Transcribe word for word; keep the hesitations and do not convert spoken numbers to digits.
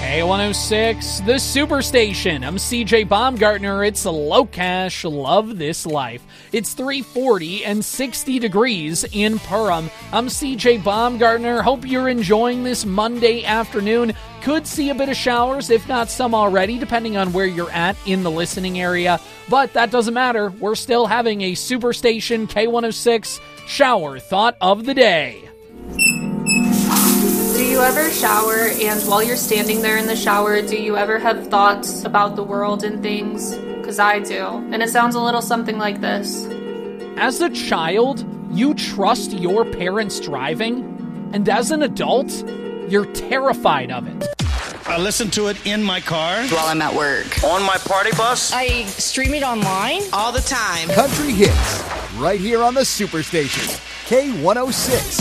K one oh six, the Superstation. I'm C J Baumgartner. It's Locash. Love this life. It's three forty and sixty degrees in Perham. I'm C J Baumgartner. Hope you're enjoying this Monday afternoon. Could see a bit of showers, if not some already, depending on where you're at in the listening area. But that doesn't matter. We're still having a Superstation K one oh six shower thought of the day. Do you ever shower, and while you're standing there in the shower, do you ever have thoughts about the world and things? Because I do. And it sounds a little something like this. As a child, you trust your parents' driving, and as an adult, you're terrified of it. I listen to it in my car. While I'm at work. On my party bus. I stream it online. All the time. Country hits, right here on the Superstation, K one oh six.